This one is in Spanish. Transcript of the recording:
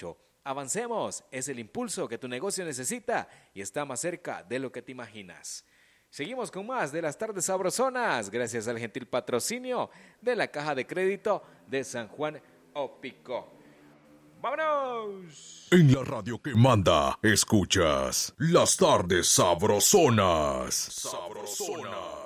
8. Avancemos, es el impulso que tu negocio necesita y está más cerca de lo que te imaginas. Seguimos con más de las tardes sabrosonas, gracias al gentil patrocinio de la Caja de Crédito de San Juan Opico. ¡Vámonos! En la radio que manda, escuchas las tardes sabrosonas. Sabrosona.